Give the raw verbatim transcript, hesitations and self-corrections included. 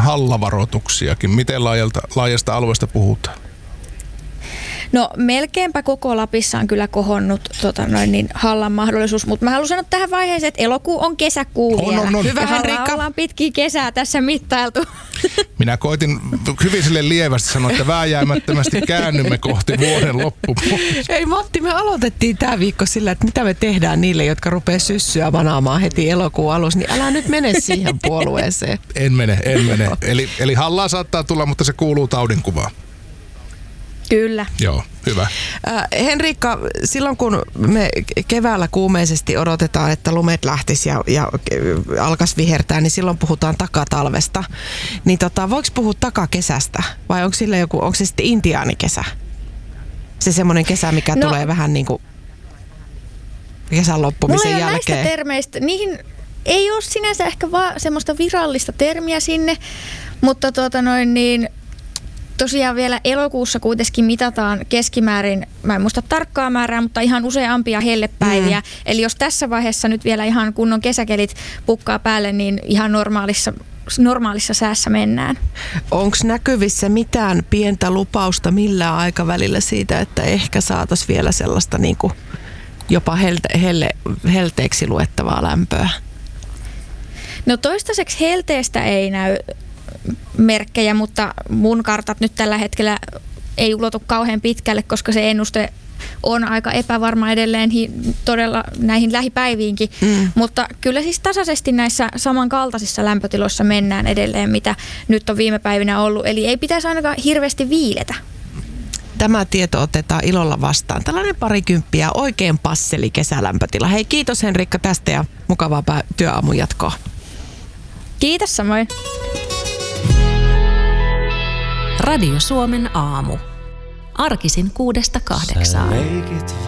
hallavaroituksiakin. Miten laajalta, laajasta alueesta puhutaan? No melkeinpä koko Lapissa on kyllä kohonnut tota, noin, niin, hallan mahdollisuus, mutta mä haluan sanoa tähän vaiheeseen, että elokuu on kesäkuu on, vielä. On, on. Hyvä, ja Henrikka. ollaan pitkiä kesää tässä mittailtu. Minä koitin hyvin sille lievästi sanoa, että vääjäämättömästi käännymme kohti vuoden loppupuolta. Ei Matti, me aloitettiin tämä viikko sillä, että mitä me tehdään niille, jotka rupeaa syssyä vanaamaan heti elokuun alussa, niin älä nyt mene siihen puolueeseen. En mene, en mene. Eli, eli hallaa saattaa tulla, mutta se kuuluu taudinkuvaan. Kyllä. Joo, hyvä. Äh, Henrikka, silloin kun me keväällä kuumeisesti odotetaan, että lumet lähtisi ja, ja alkaisi vihertää, niin silloin puhutaan takatalvesta. Niin tota, voiko puhua takakesästä? Vai onko, sillä joku, onko se sitten intiaanikesä? Se semmoinen kesä, mikä no, tulee vähän niin kuin kesän loppumisen mulla jälkeen. Näistä termeistä, niihin ei ole sinänsä ehkä vaan semmoista virallista termiä sinne, mutta tuota noin niin... Tosiaan vielä elokuussa kuitenkin mitataan keskimäärin, mä en muista tarkkaa määrää, mutta ihan useampia hellepäiviä. Mm. Eli jos tässä vaiheessa nyt vielä ihan kunnon kesäkelit pukkaa päälle, niin ihan normaalissa, normaalissa säässä mennään. Onko näkyvissä mitään pientä lupausta millään aikavälillä siitä, että ehkä saataisiin vielä sellaista niin kuin jopa helte, helle, helteeksi luettavaa lämpöä? No toistaiseksi helteestä ei näy merkkejä, mutta mun kartat nyt tällä hetkellä ei ulotu kauhean pitkälle, koska se ennuste on aika epävarma edelleen hi- todella näihin lähipäiviinkin. Mm. Mutta kyllä siis tasaisesti näissä samankaltaisissa lämpötiloissa mennään edelleen, mitä nyt on viime päivinä ollut. Eli ei pitäisi ainakaan hirveästi viiletä. Tämä tieto otetaan ilolla vastaan. Tällainen parikymppiä, oikein passeli kesälämpötila. Hei, kiitos Henrikka tästä ja mukavaa pää- työaamun jatkoa. Kiitos samoin. Radio Suomen aamu. Arkisin kuudesta kahdeksaan.